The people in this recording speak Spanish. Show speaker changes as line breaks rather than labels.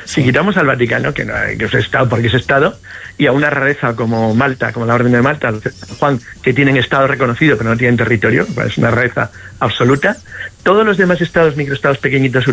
Si quitamos al Vaticano, que es Estado porque es Estado, y a una rareza como Malta, como la Orden de Malta, Juan, que tienen Estado reconocido pero no tienen territorio, es una rareza absoluta, todos los demás estados, microestados pequeñitos